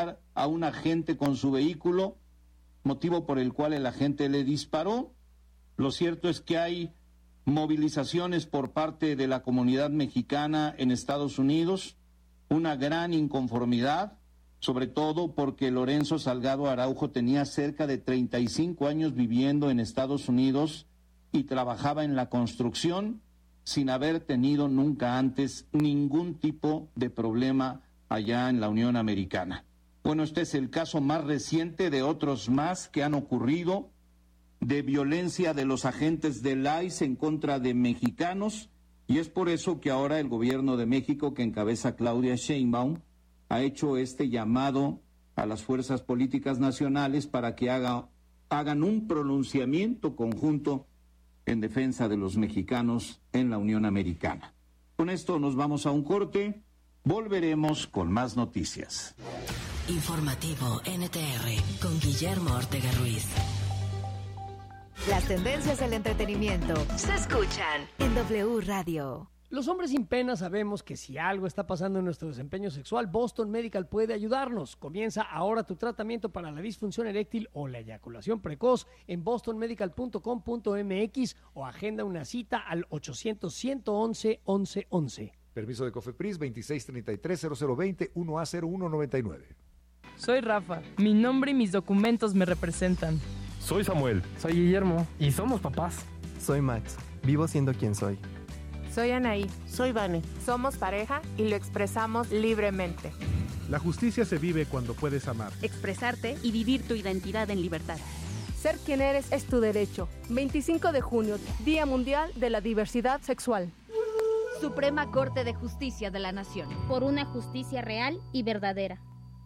golpear a un agente con su vehículo, motivo por el cual el agente le disparó. Lo cierto es que hay movilizaciones por parte de la comunidad mexicana en Estados Unidos, una gran inconformidad, sobre todo porque Lorenzo Salgado Araujo tenía cerca de 35 años viviendo en Estados Unidos y trabajaba en la construcción sin haber tenido nunca antes ningún tipo de problema allá en la Unión Americana. Bueno, este es el caso más reciente de otros más que han ocurrido de violencia de los agentes del ICE en contra de mexicanos, y es por eso que ahora el gobierno de México, que encabeza Claudia Sheinbaum, ha hecho este llamado a las fuerzas políticas nacionales para que hagan un pronunciamiento conjunto en defensa de los mexicanos en la Unión Americana. Con esto nos vamos a un corte, volveremos con más noticias. Informativo NTR con Guillermo Ortega Ruiz. Las tendencias del entretenimiento se escuchan en W Radio. Los hombres sin pena sabemos que si algo está pasando en nuestro desempeño sexual, Boston Medical puede ayudarnos. Comienza ahora tu tratamiento para la disfunción eréctil o la eyaculación precoz en bostonmedical.com.mx o agenda una cita al 800-111-1111. Permiso de COFEPRIS 2633-0020 1A0199. Soy Rafa. Mi nombre y mis documentos me representan. Soy Samuel. Soy Guillermo. Y somos papás. Soy Max. Vivo siendo quien soy. Soy Anaí. Soy Vane. Somos pareja y lo expresamos libremente. La justicia se vive cuando puedes amar, expresarte y vivir tu identidad en libertad. Ser quien eres es tu derecho. 25 de junio, Día Mundial de la Diversidad Sexual. Suprema Corte de Justicia de la Nación. Por una justicia real y verdadera.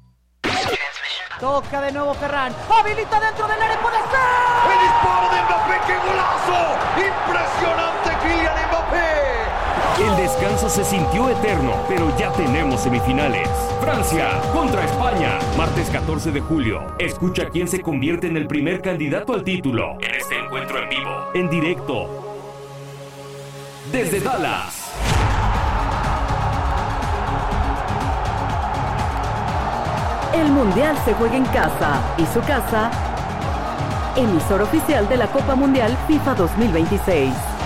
Toca de nuevo Ferran. Habilita dentro del área, puede ser. ¡El disparo de Mbappé! ¡Qué golazo! ¡Impresionante Kylian Mbappé! El descanso se sintió eterno, pero ya tenemos semifinales. Francia contra España, martes 14 de julio. Escucha quién se convierte en el primer candidato al título en este encuentro en vivo, en directo, desde Dallas. El Mundial se juega en casa y su casa, emisor oficial de la Copa Mundial FIFA 2026.